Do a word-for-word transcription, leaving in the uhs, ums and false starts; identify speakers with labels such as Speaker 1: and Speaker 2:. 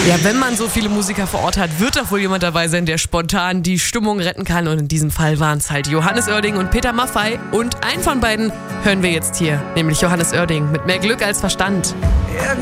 Speaker 1: Ja, wenn man so viele Musiker vor Ort hat, wird doch wohl jemand dabei sein, der spontan die Stimmung retten kann. Und in diesem Fall waren es halt Johannes Oerding und Peter Maffay. Und einen von beiden hören wir jetzt hier, nämlich Johannes Oerding mit Mehr Glück als Verstand.